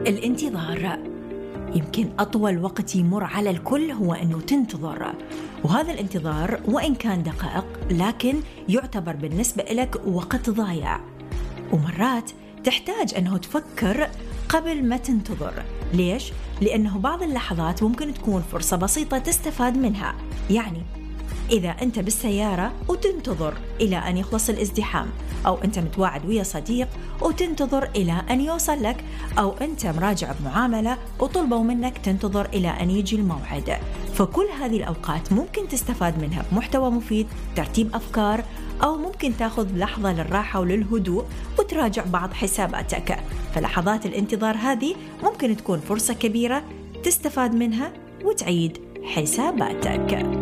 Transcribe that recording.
الانتظار يمكن أطول وقت يمر على الكل هو أنه تنتظر، وهذا الانتظار وإن كان دقائق لكن يعتبر بالنسبة لك وقت ضايع، ومرات تحتاج أنه تفكر قبل ما تنتظر. ليش؟ لأنه بعض اللحظات ممكن تكون فرصة بسيطة تستفاد منها. يعني إذا أنت بالسيارة وتنتظر إلى أن يخلص الازدحام، أو أنت متواعد ويا صديق وتنتظر إلى أن يوصل لك، أو أنت مراجع بمعاملة وطلبوا منك تنتظر إلى أن يجي الموعد، فكل هذه الأوقات ممكن تستفاد منها بمحتوى مفيد، ترتيب أفكار، أو ممكن تاخذ لحظة للراحة وللهدوء وتراجع بعض حساباتك. فلحظات الانتظار هذه ممكن تكون فرصة كبيرة تستفاد منها وتعيد حساباتك.